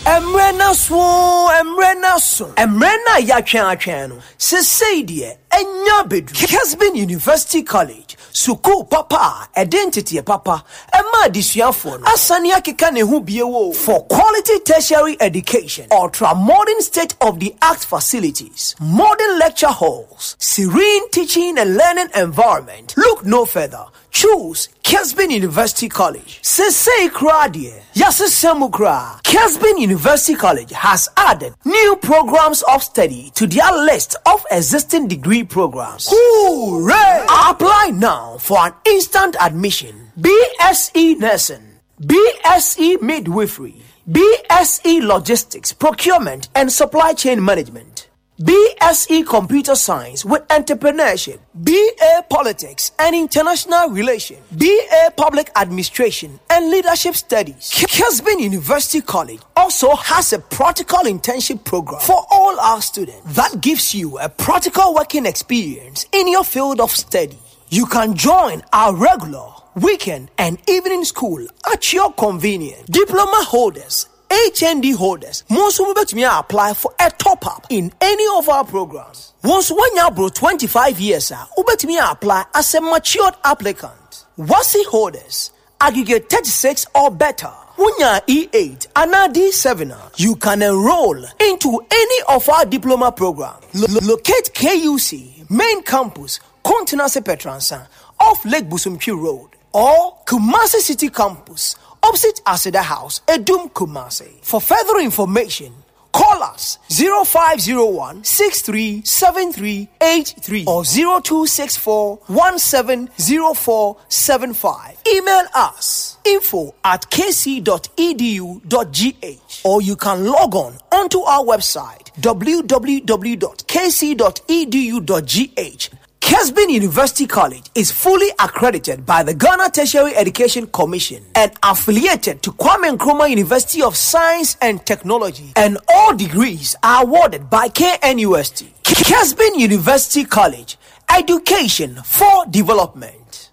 Emrena Yachano, Sesaidia, Enya Bedru, Kesbin University College, Suku Papa, Identity Papa, Emma Disiafon, Asaniaki Kanehu Biewo, for quality tertiary education, ultra modern state of the art facilities, modern lecture halls, serene teaching and learning environment. Look no further. Choose Kesbin University College. Sesei Kradie, Yasesemukra. Kesbin University College has added new programs of study to their list of existing degree programs. Hooray! Apply now for an instant admission. BSc Nursing, BSc Midwifery, BSc Logistics, Procurement and Supply Chain Management, BSc Computer Science with Entrepreneurship, BA Politics and International Relations, BA Public Administration and Leadership Studies. Kesbin University College also has a practical internship program for all our students that gives you a practical working experience in your field of study. You can join our regular, weekend and evening school at your convenience. Diploma holders, HND holders, most will apply for a top-up in any of our programs. Once when you bro 25 years, you apply as a matured applicant. WASI holders, aggregate 36 or better. When you're E8 and D7, you can enroll into any of our diploma programs. Locate KUC, main campus, Continental Petransa, off Lake Busumpi Road, or Kumasi City Campus, opposite Aseda House, Edum Kumasi. For further information, call us 0501-637383 or 0264-170475. Email us info@kc.edu.gh or you can log on onto our website www.kc.edu.gh. Kesbin University College is fully accredited by the Ghana Tertiary Education Commission and affiliated to Kwame Nkrumah University of Science and Technology, and all degrees are awarded by KNUST. Kesbin University College, education for development.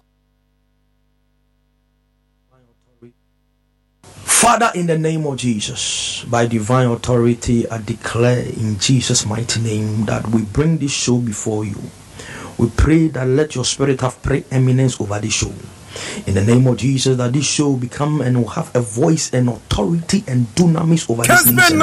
Father, in the name of Jesus, by divine authority, I declare in Jesus' mighty name that we bring this show before you. We pray that let your spirit have preeminence over this show. In the name of Jesus, that this show will become and will have a voice and authority and dunamis over this nation.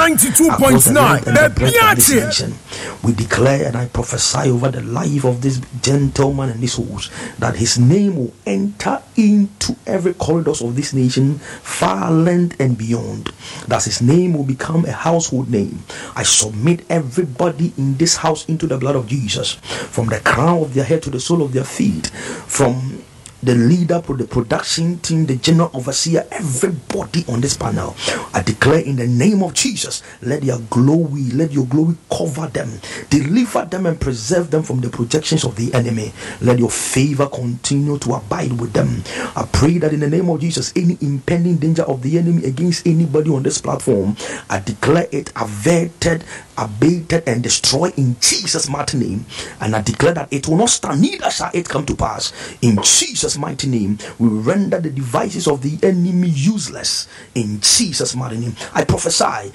92.9. We declare and I prophesy over the life of this gentleman and this host that his name will enter into every corridors of this nation, far land and beyond. That his name will become a household name. I submit everybody in this house into the blood of Jesus, from the crown of their head to the sole of their feet, from the leader, the production team, the general overseer, everybody on this panel. I declare in the name of Jesus, let your glory cover them, deliver them and preserve them from the projections of the enemy. Let your favor continue to abide with them. I pray that in the name of Jesus, any impending danger of the enemy against anybody on this platform, I declare it averted, abated and destroyed in Jesus' mighty name. And I declare that it will not stand, neither shall it come to pass. In Jesus' mighty name, we render the devices of the enemy useless. In Jesus' mighty name, I prophesy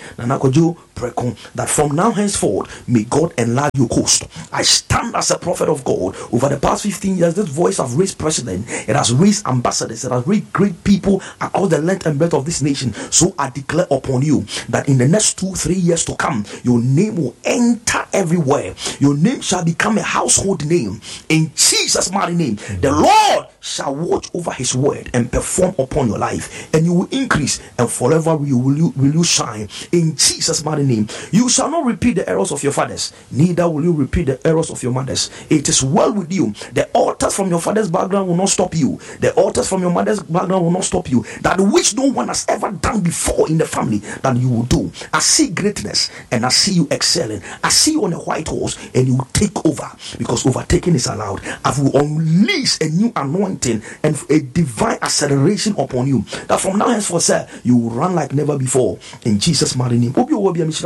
that from now henceforth, may God enlarge your coast. I stand as a prophet of God. Over the past 15 years, this voice has raised president, it has raised ambassadors, it has raised great people across the length and breadth of this nation. So I declare upon you that in the next 2-3 years to come, your name will enter everywhere. Your name shall become a household name. In Jesus' mighty name, the Lord shall watch over his word and perform upon your life, and you will increase, and forever will you shine. In Jesus' mighty name, you shall not repeat the errors of your fathers, neither will you repeat the errors of your mothers. It is well with you. The altars from your father's background will not stop you. The altars from your mother's background will not stop you. That which no one has ever done before in the family, that you will do. I see greatness and I see you excelling. I see you on a white horse and you will take over, because overtaking is allowed. I will unleash a new anointing and a divine acceleration upon you, that from now henceforth, sir, you will run like never before. In Jesus' mighty name. Now what you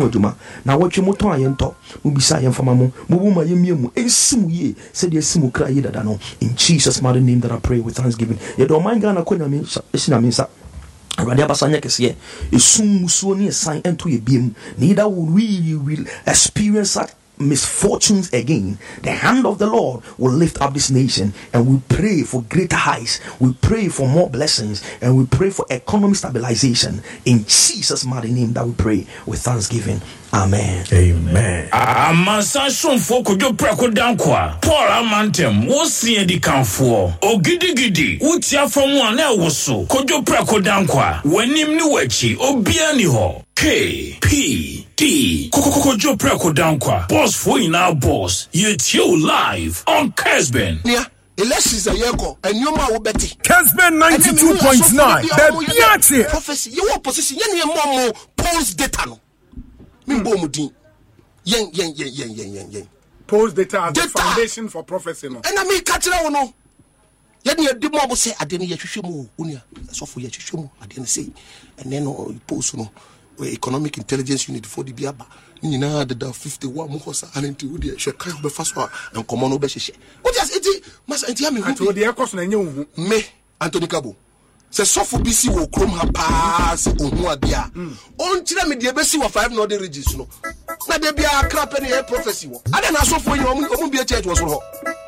moto ayento mubisa yemfama mu mubuma yemiemu ensimu ye said yesimu kra ye dada no. In Jesus' mighty name that I pray with thanksgiving. Ye do mind Ghana ko nyame esina minsa Radia Basanya Kesie, a soon Musuni sign into a beam. Neither will we experience such misfortunes again. The hand of the Lord will lift up this nation, and we pray for greater heights. We pray for more blessings, and we pray for economic stabilization. In Jesus' mighty name that we pray with thanksgiving. Amen. Amen. Amasa shonfo kojo preko dankwa. Paul amantem wo sie di kanfo. Ogidi utia from one na woso. Kojo preko dankwa. Wanim ni wachi obia ni ho. KPD kojo preko dankwa. Boss for ina boss. You live on Kesben. Yeah. Elections a year ago, and you ma Betty. Kesben 92.9. The prophecy. You want position. You more polls data no. Yen. Polls data as the foundation for prophecy no. And I mean catch it no. Yen you did more say I didn't yet show unia. So for yet show I didn't say. And then post no economic intelligence unit for the biaba. You know the 51 muhosa and into the shaka be fast and come on obeshe. What just it must anti me who the cost na you me Anthony Kabo. Se sofo bisi wo krom ha pass ohun abia on tire me de besi wo 5 northern regions no na de bia akra pe ne prophecy wo ade na sofo yin omu bia church wo so ho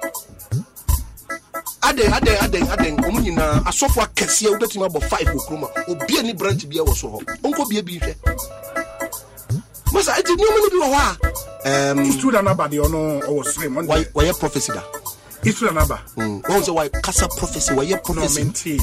ade omu nyina asofo akese wo betima bo 5 wo krom obi ani branch bia wo so ho onko bia bi hwe masa eti no mani bi wo ha student number de ono o slim why prophecy da It's another. Why kasa prophecy? Why prophecy?